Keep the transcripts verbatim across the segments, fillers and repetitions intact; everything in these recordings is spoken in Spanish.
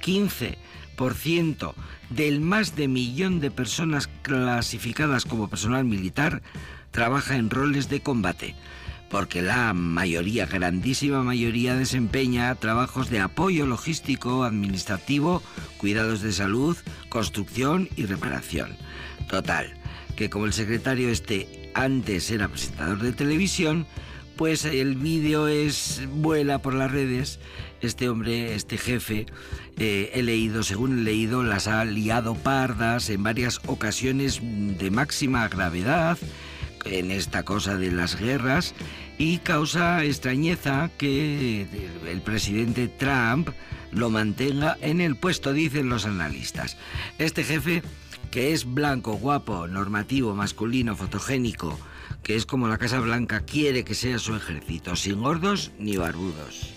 quince por ciento del más de millón de personas clasificadas como personal militar trabaja en roles de combate, porque la mayoría, grandísima mayoría, desempeña trabajos de apoyo logístico, administrativo, cuidados de salud, construcción y reparación. Total, que como el secretario este antes era presentador de televisión, pues el vídeo es vuela por las redes. Este hombre, este jefe, eh, he leído, según he leído, las ha liado pardas en varias ocasiones de máxima gravedad en esta cosa de las guerras, y causa extrañeza que el presidente Trump lo mantenga en el puesto, dicen los analistas. Este jefe, que es blanco, guapo, normativo, masculino, fotogénico, que es como la Casa Blanca quiere que sea su ejército, sin gordos ni barbudos.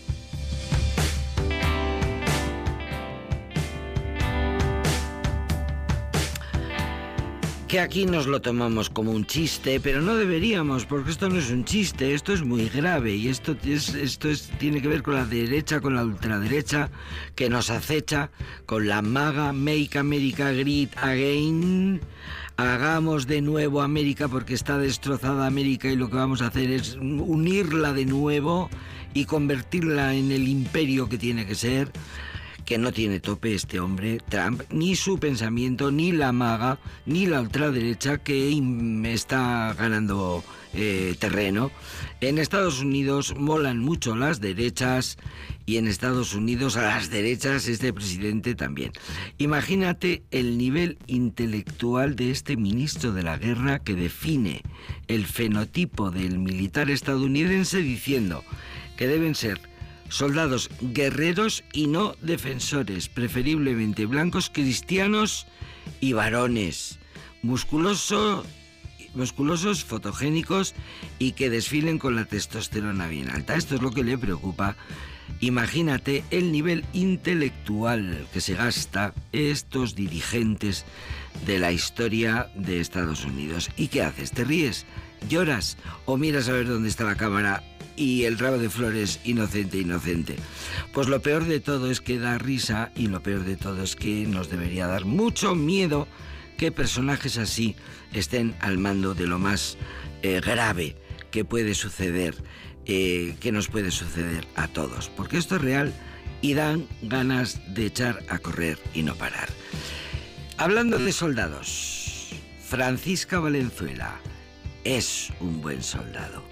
Que aquí nos lo tomamos como un chiste, pero no deberíamos, porque esto no es un chiste, esto es muy grave, y esto, es, esto es, tiene que ver con la derecha, con la ultraderecha, que nos acecha, con la MAGA, Make America Great Again. Hagamos de nuevo América, porque está destrozada América, y lo que vamos a hacer es unirla de nuevo y convertirla en el imperio que tiene que ser. Que no tiene tope este hombre, Trump, ni su pensamiento, ni la MAGA, ni la ultraderecha, que está ganando eh, terreno. En Estados Unidos molan mucho las derechas, y en Estados Unidos a las derechas este presidente también. Imagínate el nivel intelectual de este ministro de la guerra, que define el fenotipo del militar estadounidense diciendo que deben ser soldados guerreros y no defensores, preferiblemente blancos, cristianos y varones, musculoso, musculosos, fotogénicos y que desfilen con la testosterona bien alta. Esto es lo que le preocupa. Imagínate el nivel intelectual que se gasta estos dirigentes de la historia de Estados Unidos. ¿Y qué haces? ¿Te ríes? ¿Lloras? ¿O miras a ver dónde está la cámara y el rabo de flores, inocente, inocente? Pues lo peor de todo es que da risa, y lo peor de todo es que nos debería dar mucho miedo que personajes así estén al mando de lo más eh, grave que puede suceder, eh, que nos puede suceder a todos, porque esto es real y dan ganas de echar a correr y no parar. Hablando de soldados, Francisca Valenzuela es un buen soldado.